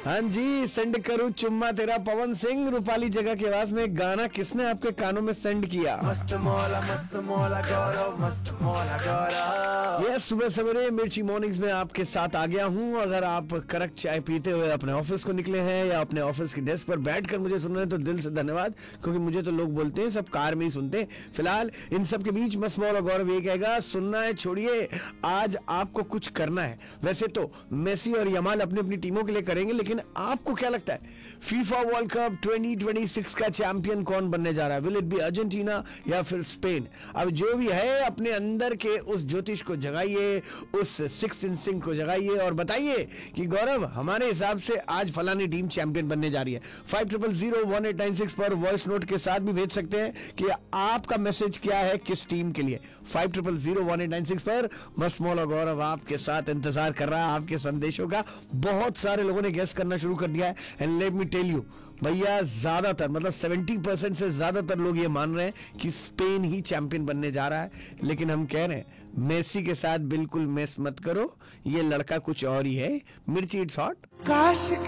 हाँ जी, सेंड करूँ चुम्मा तेरा, पवन सिंह रूपाली जगह की आवाज में गाना किसने आपके कानों में सेंड किया? मस्त मौला गौरव, मस्त मौला गौरव। ये सुबह सवेरे मिर्ची मॉर्निंग्स में आपके साथ आ गया हूँ। अगर आप कड़क चाय पीते हुए अपने ऑफिस को निकले हैं या अपने ऑफिस की डेस्क पर बैठकर मुझे सुन रहे हैं तो दिल से धन्यवाद, क्योंकि मुझे तो लोग बोलते हैं सब कार में ही सुनते हैं। फिलहाल इन सब के बीच मस्त मौला गौरव ये कहेगा सुनना है छोड़िए, आज आपको कुछ करना है। वैसे तो मेसी और यमाल अपनी अपनी टीमों के लिए करेंगे, लेकिन आपको क्या लगता है फीफा वर्ल्ड कप 2026 का चैंपियन कौन बनने जा रहा है? विल इट बी अर्जेंटीना या फिर स्पेन? अब जो भी है अपने अंदर के उस ज्योतिष को जगाइए, उस सिक्स इंस्टिंक्ट को जगाइए और बताइए कि गौरव हमारे हिसाब से आज फलानी टीम चैंपियन बनने जा रही है। 50001896 पर वॉइस नोट के साथ भी भेज सकते हैं कि आपका मैसेज क्या है किस टीम के लिए। 50001896 पर मस्त मौला गौरव आपके साथ इंतजार कर रहा है आपके संदेशों का। बहुत सारे लोगों ने गेस करना शुरू कर दिया है and let me tell you भैया, ज्यादातर मतलब 70% से ज्यादातर लोग ये मान रहे हैं कि स्पेन ही चैंपियन बनने जा रहा है। लेकिन हम कह रहे हैं मेसी के साथ बिल्कुल मेस मत करो, ये लड़का कुछ और ही है। मिर्ची इट्स हॉट। काश